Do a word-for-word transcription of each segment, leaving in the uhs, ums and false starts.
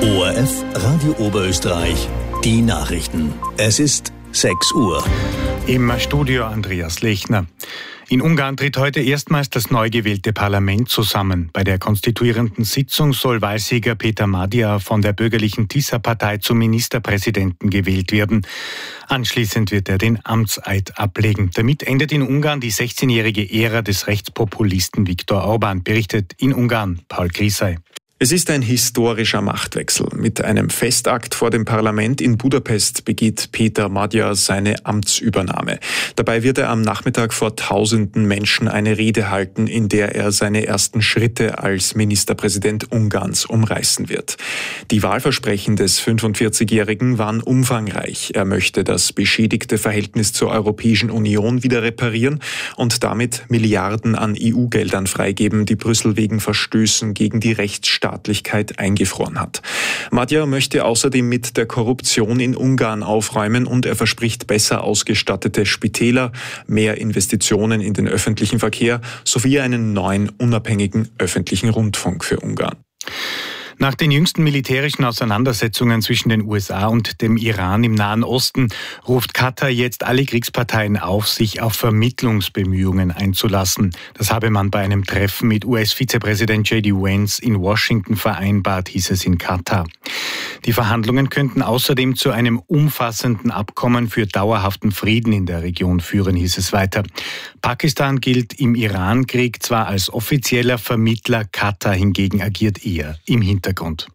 O R F Radio Oberösterreich, die Nachrichten. Es ist sechs Uhr. Im Studio Andreas Lechner. In Ungarn tritt heute erstmals das neu gewählte Parlament zusammen. Bei der konstituierenden Sitzung soll Wahlsieger Peter Magyar von der bürgerlichen Tisza-Partei zum Ministerpräsidenten gewählt werden. Anschließend wird er den Amtseid ablegen. Damit endet in Ungarn die sechzehnjährige Ära des Rechtspopulisten Viktor Orbán, berichtet in Ungarn Paul Krisay. Es ist ein historischer Machtwechsel. Mit einem Festakt vor dem Parlament in Budapest begeht Peter Magyar seine Amtsübernahme. Dabei wird er am Nachmittag vor tausenden Menschen eine Rede halten, in der er seine ersten Schritte als Ministerpräsident Ungarns umreißen wird. Die Wahlversprechen des fünfundvierzigjährigen waren umfangreich. Er möchte das beschädigte Verhältnis zur Europäischen Union wieder reparieren und damit Milliarden an E U-Geldern freigeben, die Brüssel wegen Verstößen gegen die Rechtsstaatlichkeit eingefroren hat. Magyar möchte außerdem mit der Korruption in Ungarn aufräumen und er verspricht besser ausgestattete Spitäler, mehr Investitionen in den öffentlichen Verkehr sowie einen neuen unabhängigen öffentlichen Rundfunk für Ungarn. Nach den jüngsten militärischen Auseinandersetzungen zwischen den U S A und dem Iran im Nahen Osten ruft Katar jetzt alle Kriegsparteien auf, sich auf Vermittlungsbemühungen einzulassen. Das habe man bei einem Treffen mit U S-Vizepräsident J D Vance in Washington vereinbart, hieß es in Katar. Die Verhandlungen könnten außerdem zu einem umfassenden Abkommen für dauerhaften Frieden in der Region führen, hieß es weiter. Pakistan gilt im Iran-Krieg zwar als offizieller Vermittler, Katar hingegen agiert eher im Hintergrund.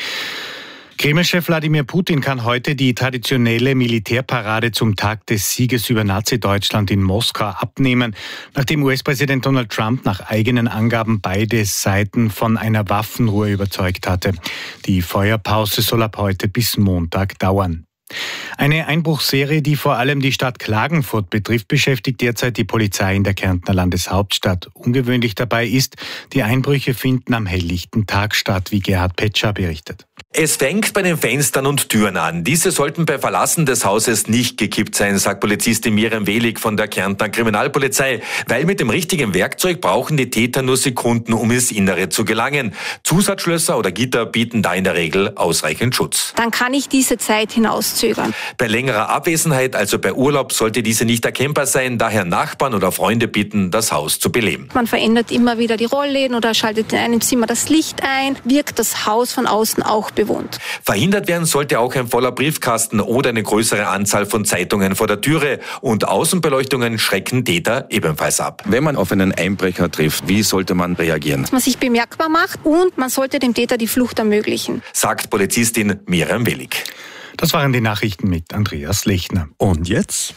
Kreml-Chef Wladimir Putin kann heute die traditionelle Militärparade zum Tag des Sieges über Nazi-Deutschland in Moskau abnehmen, nachdem U S-Präsident Donald Trump nach eigenen Angaben beide Seiten von einer Waffenruhe überzeugt hatte. Die Feuerpause soll ab heute bis Montag dauern. Eine Einbruchsserie, die vor allem die Stadt Klagenfurt betrifft, beschäftigt derzeit die Polizei in der Kärntner Landeshauptstadt. Ungewöhnlich dabei ist, die Einbrüche finden am helllichten Tag statt, wie Gerhard Petscher berichtet. Es fängt bei den Fenstern und Türen an. Diese sollten bei Verlassen des Hauses nicht gekippt sein, sagt Polizistin Miriam Welig von der Kärntner Kriminalpolizei. Weil mit dem richtigen Werkzeug brauchen die Täter nur Sekunden, um ins Innere zu gelangen. Zusatzschlösser oder Gitter bieten da in der Regel ausreichend Schutz. Dann kann ich diese Zeit hinauszögern. Bei längerer Abwesenheit, also bei Urlaub, sollte diese nicht erkennbar sein. Daher Nachbarn oder Freunde bitten, das Haus zu beleben. Man verändert immer wieder die Rollläden oder schaltet in einem Zimmer das Licht ein, wirkt das Haus von außen auch bewohnt. Verhindert werden sollte auch ein voller Briefkasten oder eine größere Anzahl von Zeitungen vor der Türe. Und Außenbeleuchtungen schrecken Täter ebenfalls ab. Wenn man auf einen Einbrecher trifft, wie sollte man reagieren? Dass man sich bemerkbar macht und man sollte dem Täter die Flucht ermöglichen, sagt Polizistin Miriam Welig. Das waren die Nachrichten mit Andreas Lechner. Und jetzt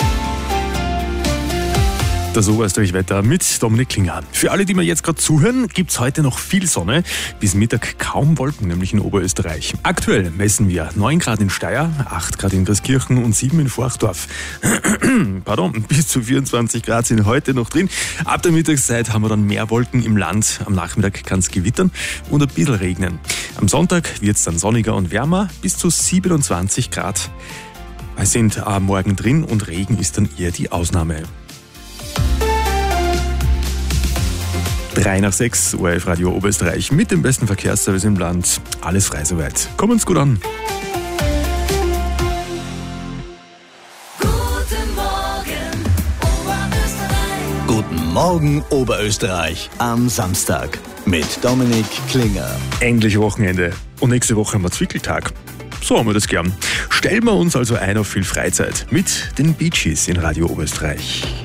das Oberösterreich-Wetter mit Dominik Klinger. Für alle, die mir jetzt gerade zuhören, gibt es heute noch viel Sonne. Bis Mittag kaum Wolken, nämlich in Oberösterreich. Aktuell messen wir neun Grad in Steyr, acht Grad in Christkirchen und sieben in Forchdorf. Pardon, bis zu vierundzwanzig Grad sind heute noch drin. Ab der Mittagszeit haben wir dann mehr Wolken im Land. Am Nachmittag kann es gewittern und ein bisschen regnen. Am Sonntag wird es dann sonniger und wärmer, bis zu siebenundzwanzig Grad. Wir sind am Morgen drin und Regen ist dann eher die Ausnahme. Drei nach sechs, O R F Radio Oberösterreich mit dem besten Verkehrsservice im Land. Alles frei soweit. Kommen's gut an. Guten Morgen, Oberösterreich. Guten Morgen, Oberösterreich. Am Samstag mit Dominik Klinger. Endlich Wochenende. Und nächste Woche haben wir Zwickeltag. So haben wir das gern. Stellen wir uns also ein auf viel Freizeit mit den Bee Gees in Radio Oberösterreich.